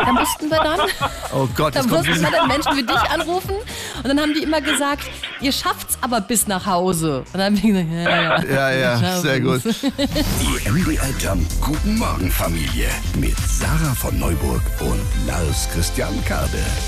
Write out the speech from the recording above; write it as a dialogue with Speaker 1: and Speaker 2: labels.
Speaker 1: Da mussten wir dann,
Speaker 2: Oh Gott,
Speaker 1: da
Speaker 2: das kommt
Speaker 1: mussten wir dann Menschen wie dich anrufen und dann haben die immer gesagt, ihr schafft's aber bis nach Hause. Und dann haben wir gesagt,
Speaker 2: Ja, sehr gut.
Speaker 3: Die MDR Jump Guten Morgen Familie mit Sarah von Neuburg und Lars Christian Kade.